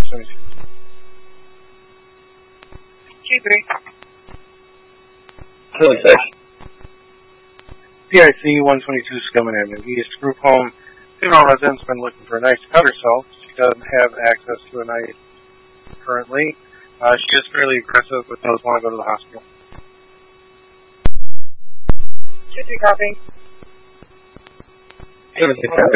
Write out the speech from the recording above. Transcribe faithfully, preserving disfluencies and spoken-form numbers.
seventy-two. G three. twenty-six. P I C one twenty-two Skillman Avenue East. Group home. Female resident's been looking for a knife to cut herself. She doesn't have access to a knife currently. Uh, she is fairly aggressive, but does want to go to the hospital. Two three copy. seventy-six.